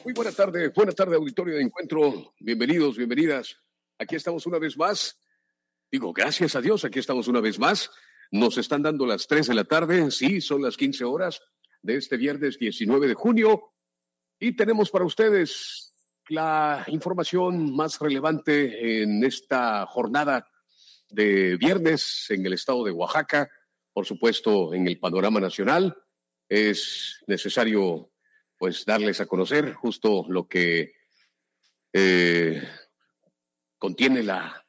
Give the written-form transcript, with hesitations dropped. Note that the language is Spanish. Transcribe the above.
Muy buena tarde, auditorio de Encuentro. Bienvenidos, bienvenidas. Aquí estamos una vez más. Digo, gracias a Dios, aquí estamos una vez más. Nos están dando las 3 de la tarde, sí, son las 15 horas de este viernes 19 de junio. Y tenemos para ustedes la información más relevante en esta jornada de viernes en el estado de Oaxaca, por supuesto en el panorama nacional. Es necesario pues darles a conocer justo lo que contiene la